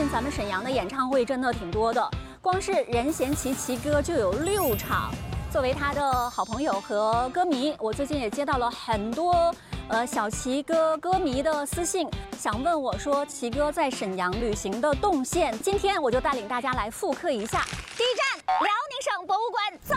咱们沈阳的演唱会真的挺多的，光是任贤齐齐哥就有6场。作为他的好朋友和歌迷，我最近也接到了很多小齐哥歌迷的私信，想问我说齐哥在沈阳旅行的动线。今天我就带领大家来复刻一下。第一站，辽宁省博物馆，走。